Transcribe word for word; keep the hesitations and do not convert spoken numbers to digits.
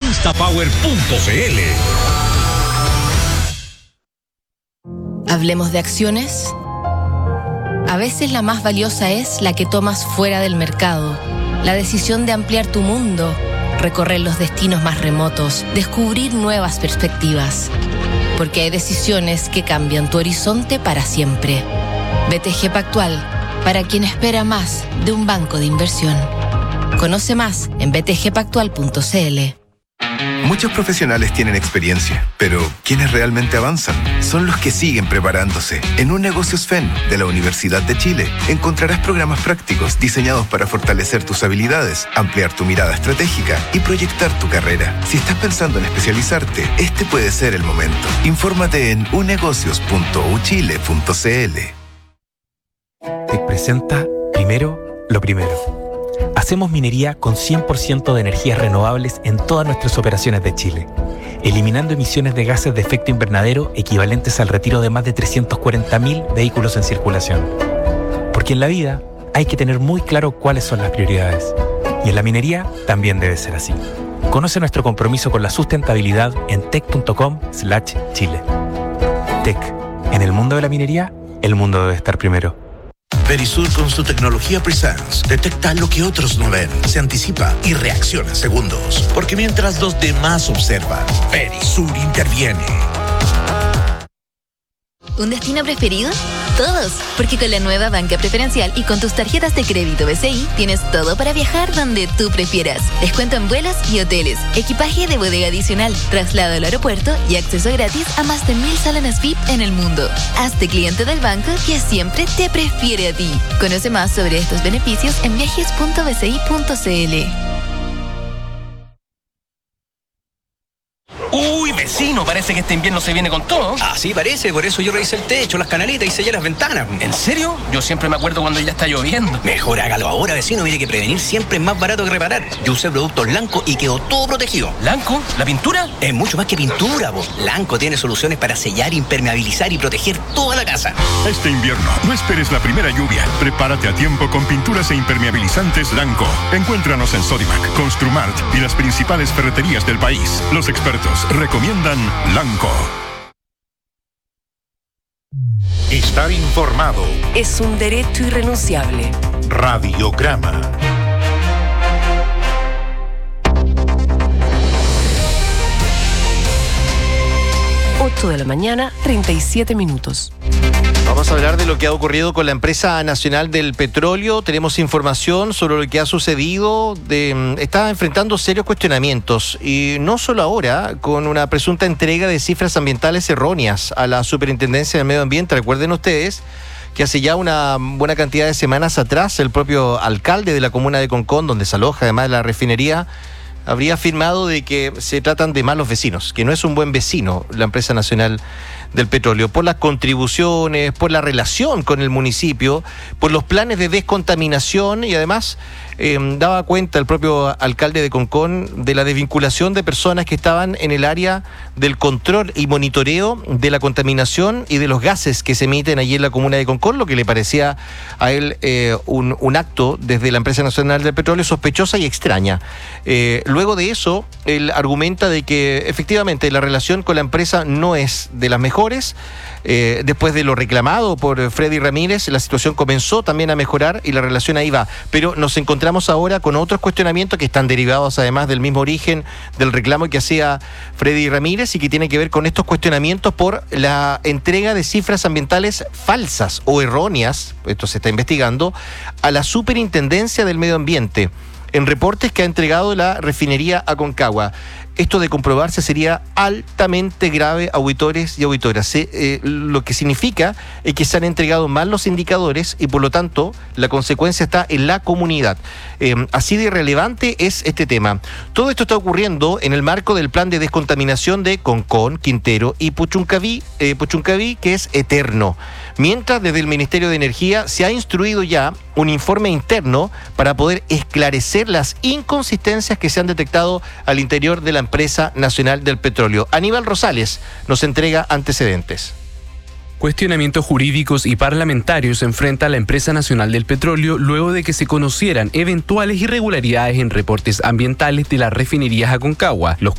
instapower punto c l. Hablemos de acciones. A veces la más valiosa es la que tomas fuera del mercado. La decisión de ampliar tu mundo, recorrer los destinos más remotos, descubrir nuevas perspectivas. Porque hay decisiones que cambian tu horizonte para siempre. B T G Pactual, para quien espera más de un banco de inversión. Conoce más en b t g pactual punto c l. Muchos profesionales tienen experiencia, pero quienes realmente avanzan son los que siguen preparándose. En Un Negocios F E N de la Universidad de Chile encontrarás programas prácticos diseñados para fortalecer tus habilidades, ampliar tu mirada estratégica y proyectar tu carrera. Si estás pensando en especializarte, este puede ser el momento. Infórmate en u negocios punto u chile punto c l. Te presenta Primero lo Primero. Hacemos minería con cien por ciento de energías renovables en todas nuestras operaciones de Chile, eliminando emisiones de gases de efecto invernadero equivalentes al retiro de más de trescientos cuarenta mil vehículos en circulación. Porque en la vida hay que tener muy claro cuáles son las prioridades. Y en la minería también debe ser así. Conoce nuestro compromiso con la sustentabilidad en tec punto com slash chile. Tec. En el mundo de la minería, el mundo debe estar primero. Verisur, con su tecnología Presence, detecta lo que otros no ven, se anticipa y reacciona en segundos. Porque mientras los demás observan, Verisur interviene. ¿Un destino preferido? Todos, porque con la nueva banca preferencial y con tus tarjetas de crédito B C I tienes todo para viajar donde tú prefieras. Descuento en vuelos y hoteles, equipaje de bodega adicional, traslado al aeropuerto y acceso gratis a más de mil salones V I P en el mundo. Hazte cliente del banco que siempre te prefiere a ti. Conoce más sobre estos beneficios en viajes punto b c i punto c l. Uy, vecino, parece que este invierno se viene con todo. Ah, sí, parece. Por eso yo revisé el techo, las canaletas y sellé las ventanas. ¿En serio? Yo siempre me acuerdo cuando ya está lloviendo. Mejor hágalo ahora, vecino. Mire que prevenir siempre es más barato que reparar. Yo usé productos Lanco y quedó todo protegido. ¿Lanco? ¿La pintura? Es mucho más que pintura, vos. Lanco tiene soluciones para sellar, impermeabilizar y proteger toda la casa. Este invierno, no esperes la primera lluvia. Prepárate a tiempo con pinturas e impermeabilizantes Lanco. Encuéntranos en Sodimac, Construmart y las principales ferreterías del país. Los expertos recomiendan Lanco. Estar informado es un derecho irrenunciable. Radiograma. ocho de la mañana, treinta y siete minutos. Vamos a hablar de lo que ha ocurrido con la empresa nacional del petróleo. Tenemos información sobre lo que ha sucedido. De, está enfrentando serios cuestionamientos y no solo ahora, con una presunta entrega de cifras ambientales erróneas a la Superintendencia del Medio Ambiente. Recuerden ustedes que hace ya una buena cantidad de semanas atrás el propio alcalde de la comuna de Concón, donde se aloja además la refinería, habría afirmado de que se tratan de malos vecinos, que no es un buen vecino la empresa nacional del petróleo, por las contribuciones, por la relación con el municipio, por los planes de descontaminación y además eh, daba cuenta el propio alcalde de Concón de la desvinculación de personas que estaban en el área del control y monitoreo de la contaminación y de los gases que se emiten allí en la comuna de Concón, lo que le parecía a él eh, un, un acto desde la empresa nacional del petróleo sospechosa y extraña. Eh, luego de eso, él argumenta de que efectivamente la relación con la empresa no es de las mejores. Eh, después de lo reclamado por Freddy Ramírez, la situación comenzó también a mejorar y la relación ahí va. Pero nos encontramos ahora con otros cuestionamientos que están derivados además del mismo origen del reclamo que hacía Freddy Ramírez y que tiene que ver con estos cuestionamientos por la entrega de cifras ambientales falsas o erróneas, esto se está investigando, a la Superintendencia del Medio Ambiente en reportes que ha entregado la refinería Aconcagua. Esto de comprobarse sería altamente grave, auditores y auditoras. Eh, eh, lo que significa es que se han entregado mal los indicadores y por lo tanto la consecuencia está en la comunidad. Eh, así de relevante es este tema. Todo esto está ocurriendo en el marco del plan de descontaminación de Concón, Quintero y Puchuncaví, eh, Puchuncaví, que es eterno. Mientras desde el Ministerio de Energía se ha instruido ya un informe interno para poder esclarecer las inconsistencias que se han detectado al interior de la empresa nacional del petróleo. Aníbal Rosales nos entrega antecedentes. Cuestionamientos jurídicos y parlamentarios enfrenta a la empresa nacional del petróleo luego de que se conocieran eventuales irregularidades en reportes ambientales de las refinerías Aconcagua, los